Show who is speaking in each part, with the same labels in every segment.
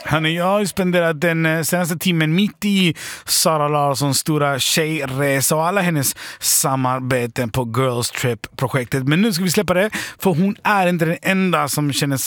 Speaker 1: Hörni, jag har ju spenderat den senaste timmen mitt i Sara Larssons stora tjejresa och alla hennes samarbeten på Girls Trip-projektet. Men nu ska vi släppa det, för hon är inte den enda som kände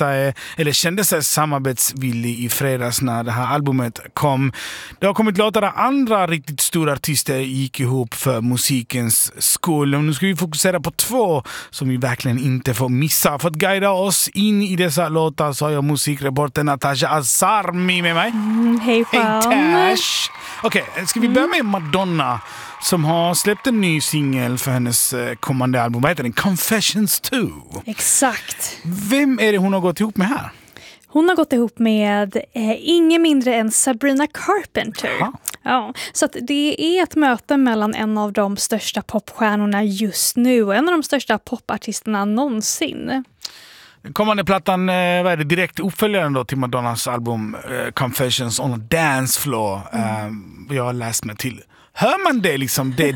Speaker 1: sig samarbetsvillig i fredags när det här albumet kom. Det har kommit låtar där andra riktigt stora artister gick ihop för musikens skull. Och nu ska vi fokusera på två som vi verkligen inte får missa. För att guida oss in i dessa låtar så har jag musikreporter Natasha Azarmi med mig.
Speaker 2: Hej
Speaker 1: Tash! Okej, ska vi börja med Madonna som har släppt en ny singel för hennes kommande album. Vad heter den? Confessions 2.
Speaker 2: Exakt.
Speaker 1: Vem är det hon har gått ihop med här?
Speaker 2: Hon har gått ihop med ingen mindre än Sabrina Carpenter.
Speaker 1: Aha.
Speaker 2: Ja, så att det är ett möte mellan en av de största popstjärnorna just nu och en av de största popartisterna någonsin.
Speaker 1: Den kommande plattan, vad är det, direkt uppföljaren då till Madonnas album Confessions on a Dance Floor. Jag har läst mig till. Hör man det liksom, det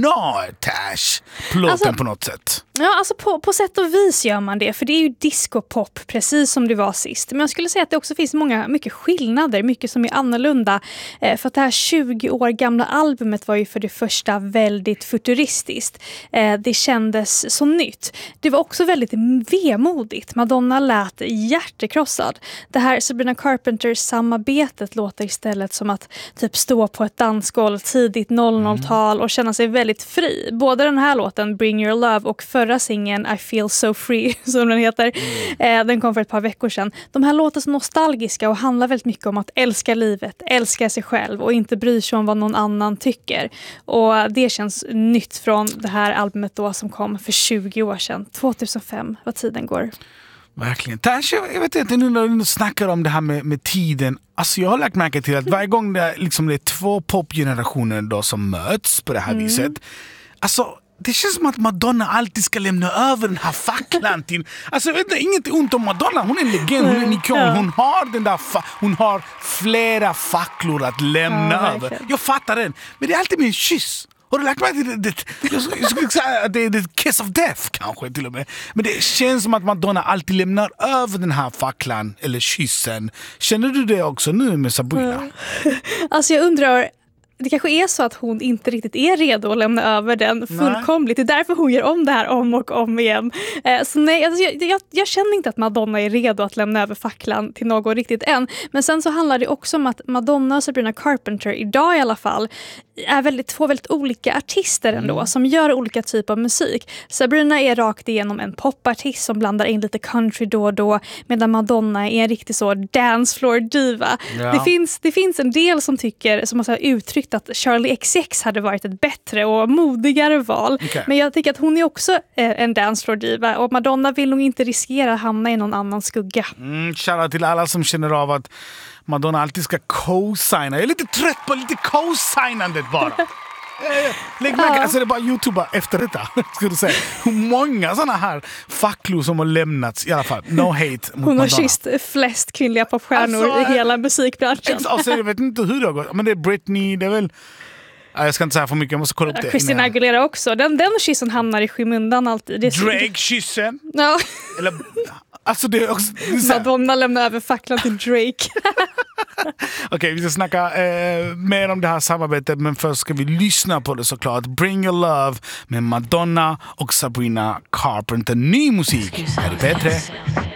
Speaker 1: DNA-tash på låten på något sätt?
Speaker 2: Ja, alltså på sätt och vis gör man det, för det är ju disco-pop precis som det var sist. Men jag skulle säga att det också finns mycket skillnader, mycket som är annorlunda. För att det här 20 år gamla albumet var ju för det första väldigt futuristiskt. Det kändes så nytt. Det var också väldigt vemodigt. Madonna lät hjärtekrossad. Det här Sabrina Carpenters samarbetet låter istället som att typ stå på ett dansgolv tidigt 00-tal och känna sig väldigt fri. Både den här låten Bring Your Love och förra singeln I Feel So Free som den heter. Den kom för ett par veckor sedan. De här låter så nostalgiska och handlar väldigt mycket om att älska livet, älska sig själv och inte bry sig om vad någon annan tycker. Och det känns nytt från det här albumet då som kom för 20 år sedan. 2005, vad tiden går.
Speaker 1: Verkligen. Tash, jag vet inte, nu när du snackar om det här med tiden. Alltså jag har lagt märke till att varje gång det är två popgenerationer då som möts på det här viset. Alltså det känns som att Madonna alltid ska lämna över den här facklan till... Alltså jag vet inte, inget ont om Madonna. Hon är en legend, hon är en ikon. Hon har den där hon har flera facklor att lämna över. Jag fattar den. Men det är alltid med en kyss. Har du lagt mig till det? Jag skulle säga att det är the kiss of death kanske till och med. Men det känns som att Madonna alltid lämnar över den här facklan eller kyssen. Känner du det också nu med Sabrina?
Speaker 2: Alltså jag undrar... Det kanske är så att hon inte riktigt är redo att lämna över den fullkomligt. Det är därför hon gör om det här om och om igen. Så nej, alltså jag känner inte att Madonna är redo att lämna över facklan till någon riktigt än. Men sen så handlar det också om att Madonna och Sabrina Carpenter idag i alla fall är två väldigt olika artister ändå som gör olika typer av musik. Sabrina är rakt igenom en popartist som blandar in lite country då och då, medan Madonna är en riktig så dancefloor diva.
Speaker 1: Ja.
Speaker 2: Det finns en del som har uttryckt att Charlie XX hade varit ett bättre och modigare val.
Speaker 1: Okay.
Speaker 2: Men jag tycker att hon är också en dancefloor diva och Madonna vill nog inte riskera att hamna i någon annan skugga.
Speaker 1: Shoutout till alla som känner av att Madonna alltid ska co-signa. Jag är lite trött på lite co-signandet bara. Lägg märke, alltså det är bara YouTube efter detta. Ska du säga. Hur många sådana här facklor som har lämnats i alla fall. No hate mot
Speaker 2: Hon
Speaker 1: Madonna.
Speaker 2: har kysst flest kvinnliga popstjärnor i hela musikbranschen.
Speaker 1: Alltså, jag vet inte hur det har gått. Men det är Britney, det är väl... Jag ska inte säga för mycket, jag måste kolla upp det.
Speaker 2: Christina Aguilera också. Den kyssen hamnar i skymundan alltid.
Speaker 1: Drake-kyssen.
Speaker 2: Ja.
Speaker 1: Eller... Alltså det är också...
Speaker 2: Madonna lämnar över facklan till Drake.
Speaker 1: Okej, vi ska snacka mer om det här samarbetet, men först ska vi lyssna på det såklart. Bring Your Love med Madonna och Sabrina Carpenter. Ny musik här i P3.